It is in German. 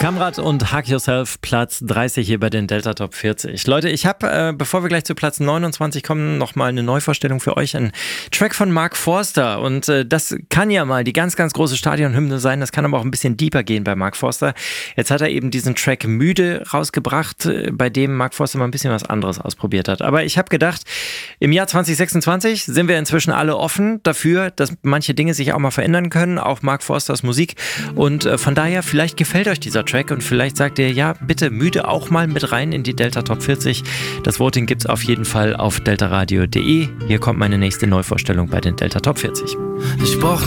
Kamrat und Hug Yourself, Platz 30 hier bei den Delta Top 40. Leute, ich habe, bevor wir gleich zu Platz 29 kommen, nochmal eine Neuvorstellung für euch. Ein Track von Mark Forster. Und das kann ja mal die ganz, ganz große Stadionhymne sein. Das kann aber auch ein bisschen deeper gehen bei Mark Forster. Jetzt hat er eben diesen Track Müde rausgebracht, bei dem Mark Forster mal ein bisschen was anderes ausprobiert hat. Aber ich habe gedacht, im Jahr 2026 sind wir inzwischen alle offen dafür, dass manche Dinge sich auch mal verändern können. Auch Mark Forsters Musik. Und von daher, vielleicht gefällt euch dieser Track und vielleicht sagt ihr, ja, bitte Müde auch mal mit rein in die Delta Top 40. Das Voting gibt's auf jeden Fall auf deltaradio.de. Hier kommt meine nächste Neuvorstellung bei den Delta Top 40. Ich brauch